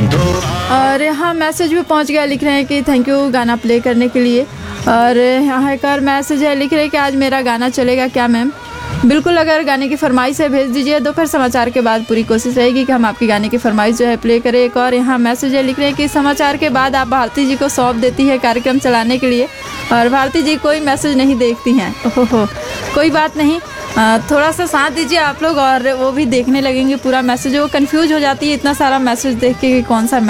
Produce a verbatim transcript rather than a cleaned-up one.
और यहाँ मैसेज भी पहुँच गया, लिख रहे हैं कि थैंक यू गाना प्ले करने के लिए। और यहाँ एक और मैसेज है, लिख रहे हैं कि आज मेरा गाना चलेगा क्या मैम? बिल्कुल, अगर गाने की फरमाइश है भेज दीजिए। दोपहर समाचार के बाद पूरी कोशिश रहेगी कि हम आपकी गाने की फरमाइश जो है प्ले करें। एक और यहाँ मैसेज है, लिख रहे हैं कि समाचार के बाद आप भारती जी को सौंप देती है कार्यक्रम चलाने के लिए, और भारती जी कोई मैसेज नहीं देखती हैं। ओहो, कोई बात नहीं, आ, थोड़ा सा साथ दीजिए आप लोग और वो भी देखने लगेंगे पूरा मैसेज। वो कंफ्यूज हो जाती है इतना सारा मैसेज देख के कि कौन सा